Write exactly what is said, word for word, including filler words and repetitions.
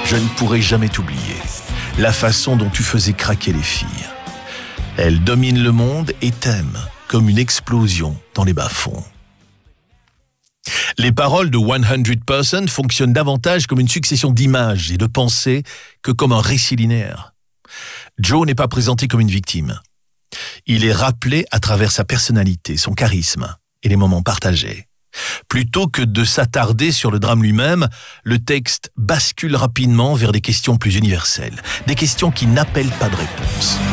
Je ne pourrai jamais t'oublier. La façon dont tu faisais craquer les filles. Elle domine le monde et t'aime comme une explosion dans les bas-fonds. Les paroles de cent pour cent fonctionnent davantage comme une succession d'images et de pensées que comme un récit linéaire. Joe n'est pas présenté comme une victime. Il est rappelé à travers sa personnalité, son charisme et les moments partagés. Plutôt que de s'attarder sur le drame lui-même, le texte bascule rapidement vers des questions plus universelles, des questions qui n'appellent pas de réponse.